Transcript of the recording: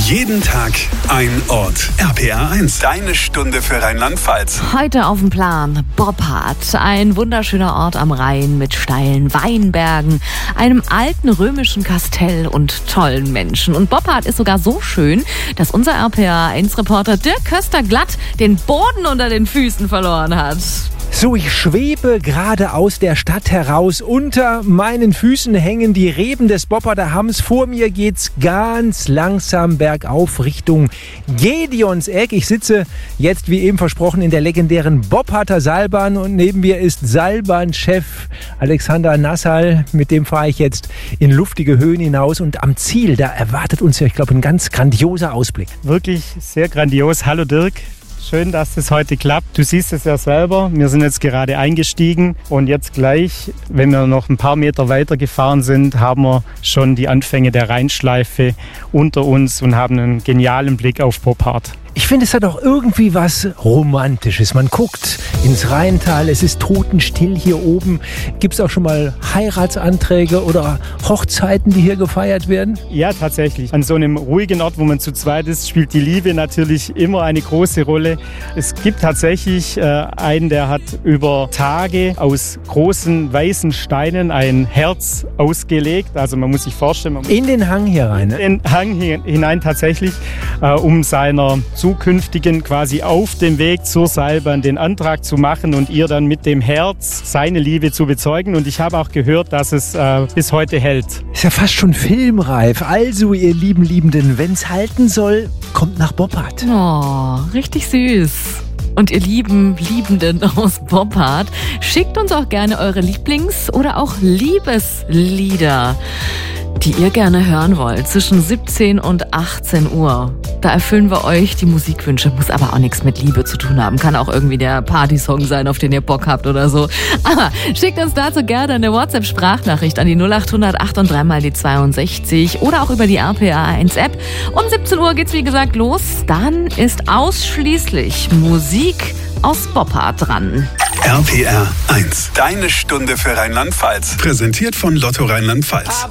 Jeden Tag ein Ort. RPR 1, deine Stunde für Rheinland-Pfalz. Heute auf dem Plan Boppard, ein wunderschöner Ort am Rhein mit steilen Weinbergen, einem alten römischen Kastell und tollen Menschen. Und Boppard ist sogar so schön, dass unser RPR 1-Reporter Dirk Köster-Glatt den Boden unter den Füßen verloren hat. So, ich schwebe gerade aus der Stadt heraus. Unter meinen Füßen hängen die Reben des Bopparder Hamms. Vor mir geht's ganz langsam bergauf Richtung Gedeonseck. Ich sitze jetzt, wie eben versprochen, in der legendären Bopparder Seilbahn und neben mir ist Seilbahnchef Alexander Nassal. Mit dem fahre ich jetzt in luftige Höhen hinaus und am Ziel, da erwartet uns ja, ich glaube, ein ganz grandioser Ausblick. Wirklich sehr grandios. Hallo Dirk. Schön, dass das heute klappt. Du siehst es ja selber. Wir sind jetzt gerade eingestiegen und jetzt gleich, wenn wir noch ein paar Meter weiter gefahren sind, haben wir schon die Anfänge der Rheinschleife unter uns und haben einen genialen Blick auf Boppard. Ich finde, es hat auch irgendwie was Romantisches. Man guckt ins Rheintal, es ist totenstill hier oben. Gibt es auch schon mal Heiratsanträge oder Hochzeiten, die hier gefeiert werden? Ja, tatsächlich. An so einem ruhigen Ort, wo man zu zweit ist, spielt die Liebe natürlich immer eine große Rolle. Es gibt tatsächlich einen, der hat über Tage aus großen weißen Steinen ein Herz ausgelegt. Also man muss sich vorstellen... In den Hang hier rein, ne? In den Hang hinein tatsächlich, um seiner zukünftigen quasi auf dem Weg zur Seilbahn den Antrag zu machen und ihr dann mit dem Herz seine Liebe zu bezeugen. Und ich habe auch gehört, dass es bis heute hält. Ist ja fast schon filmreif. Also, ihr lieben Liebenden, wenn es halten soll, kommt nach Boppard. Oh, richtig süß. Und ihr lieben Liebenden aus Boppard, schickt uns auch gerne eure Lieblings- oder auch Liebeslieder, die ihr gerne hören wollt, zwischen 17 und 18 Uhr. Da erfüllen wir euch die Musikwünsche, muss aber auch nichts mit Liebe zu tun haben. Kann auch irgendwie der Partysong sein, auf den ihr Bock habt oder so. Aber schickt uns dazu gerne eine WhatsApp-Sprachnachricht an die 0800 8 und 3 mal die 62 oder auch über die RPR 1 App. Um 17 Uhr geht's wie gesagt los. Dann ist ausschließlich Musik aus Boppard dran. RPR 1, deine Stunde für Rheinland-Pfalz. Präsentiert von Lotto Rheinland-Pfalz.